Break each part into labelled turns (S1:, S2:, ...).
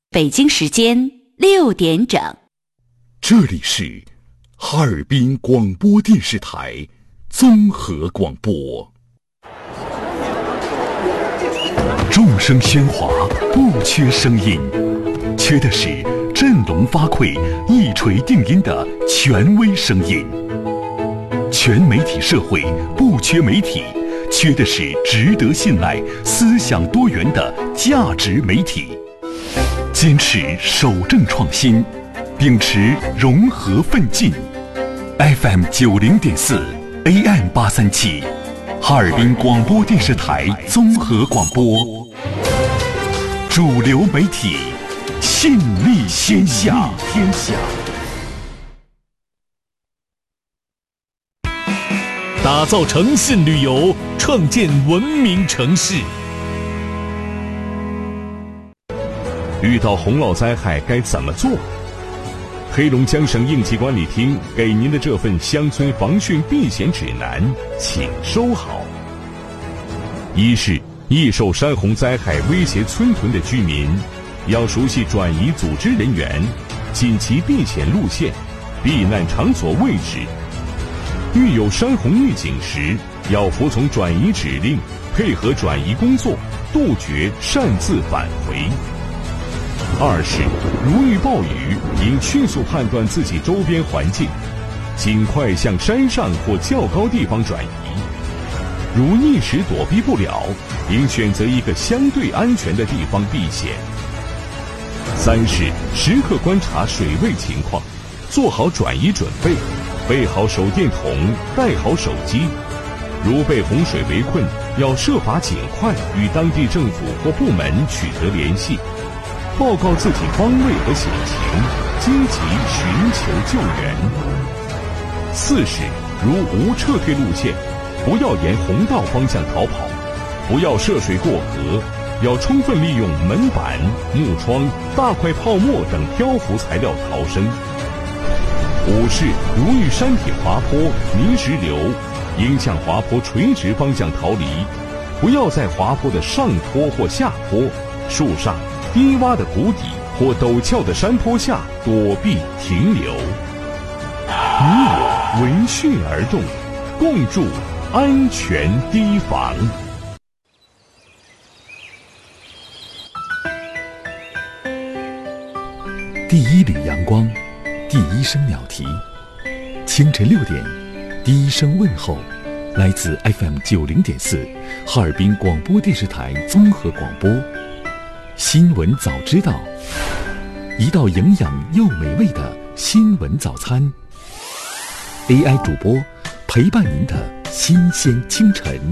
S1: 北京时间6点整。
S2: 这里是哈尔滨广播电视台综合广播。众声喧哗，不缺声音，缺的是振聋发聩、一锤定音的权威声音。全媒体社会不缺媒体，缺的是值得信赖、思想多元的价值媒体。坚持守正创新，秉持融合奋进。FM 90.4 AM 837，哈尔滨广播电视台综合广播，主流媒体，信力天下。
S3: 打造诚信旅游，创建文明城市。遇到洪涝灾害该怎么做？黑龙江省应急管理厅给您的这份乡村防汛避险指南，请收好。一是易受山洪灾害威胁村屯的居民，要熟悉转移组织人员、紧急避险路线、避难场所位置。遇有山洪预警时，要服从转移指令，配合转移工作，杜绝擅自返回。二是如遇暴雨，应迅速判断自己周边环境，尽快向山上或较高地方转移。如一时躲避不了，应选择一个相对安全的地方避险。三是时刻观察水位情况，做好转移准备，备好手电筒，带好手机。如被洪水围困，要设法尽快与当地政府或部门取得联系，报告自己方位和险情，积极寻求救援。四是如无撤退路线，不要沿洪道方向逃跑，不要涉水过河，要充分利用门板、木窗、大块泡沫等漂浮材料逃生。五是如遇山体滑坡、泥石流，应向滑坡垂直方向逃离，不要在滑坡的上坡或下坡、树上、低洼的谷底或陡峭的山坡下躲避停留。你我闻讯而动，共筑安全堤防。
S2: 第一缕阳光，第一声鸟啼，清晨6点，第一声问候，来自 FM 90.4哈尔滨广播电视台综合广播。新闻早知道，一道营养又美味的新闻早餐。AI 主播陪伴您的新鲜清晨。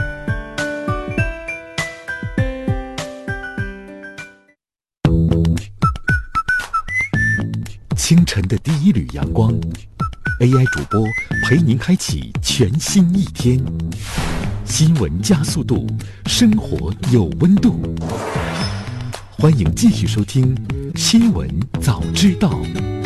S2: 清晨的第一缕阳光 ，AI 主播陪您开启全新一天。新闻加速度，生活有温度。欢迎继续收听《新闻早知道》。